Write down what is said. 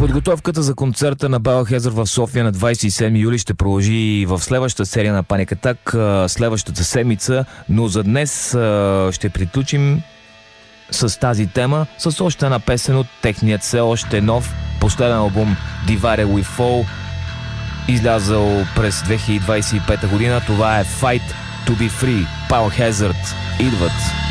Подготовката за концерта на Biohazard в София на 27 юли ще продължи и в следващата серия на Panic Attack следващата седмица, но за днес ще приключим с тази тема с още една песен от техният все още нов последен албум Divided We Fall, излязъл през 2025 година. Това е Fight to be Free. Biohazard идват.